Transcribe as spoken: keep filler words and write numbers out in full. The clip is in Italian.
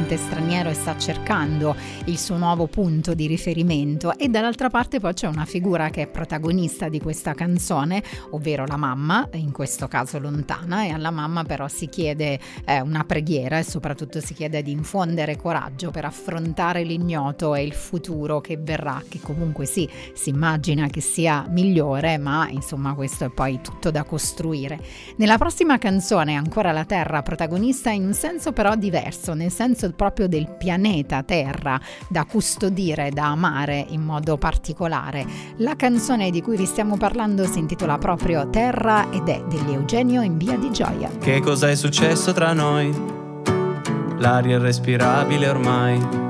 ambiente straniero e sta cercando il suo nuovo punto di riferimento, e dall'altra parte poi c'è una figura che è protagonista di questa canzone, ovvero la mamma, in questo caso lontana, e alla mamma però si chiede eh, una preghiera e soprattutto si chiede di infondere coraggio per affrontare l'ignoto e il futuro che verrà, che comunque sì, si immagina che sia migliore, ma insomma questo è poi tutto da costruire. Nella prossima canzone ancora la Terra protagonista, in un senso però diverso, nel senso proprio del pianeta Terra da custodire, da amare in modo particolare. La canzone di cui vi stiamo parlando si intitola proprio Terra ed è degli Eugenio in Via di Gioia. Che cosa è successo tra noi? L'aria è respirabile ormai,